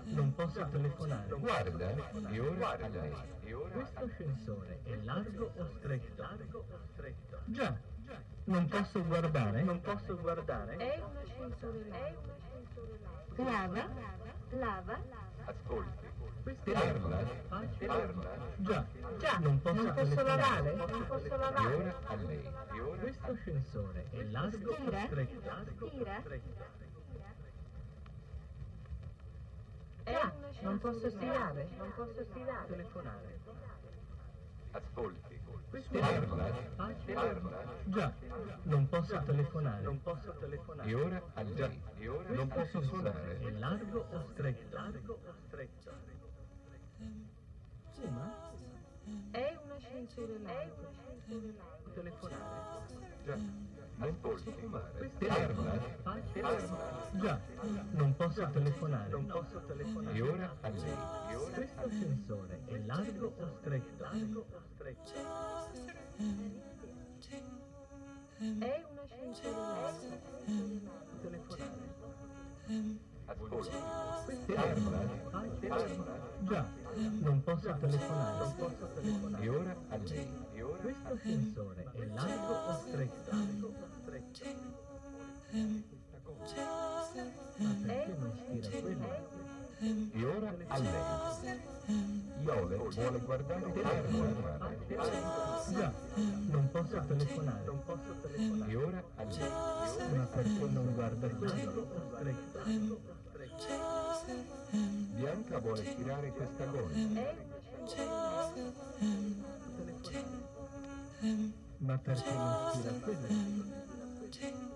non posso telefonare. Guarda, e ora a lei. Questo ascensore è largo o stretto? Già, non posso guardare? Non posso guardare? È un ascensore largo. Lava. Ascolti. Questo Parla. Già, non posso telefonare? Non posso E lavare. ora a lei. Questo ascensore è largo o stretto? Stira. Non posso stirare. Telefonare. Ascolti. Questo Parla. Già, non posso telefonare? E ora a lei. Non posso È suonare. largo o stretto? Fuma? È un ascensore largo. Telefonare. Già, non posso fumare. Parla. Già, non posso telefonare? E ora a lei. Questo ascensore è largo o stretto? È un ascensore largo. Telefonare. Ascolti. Già, non posso telefonare? E ora a lei. Questo ascensore è largo o stretto? Ma perché non stira quello? E ora a lei. Iole vuole guardare Parla. Già, non posso telefonare? E ora a lei. Ma perché non guarda quello? Stretto. Bianca vuole tirare questa gonna. È un ascensore largo. Ma perché non stira quello?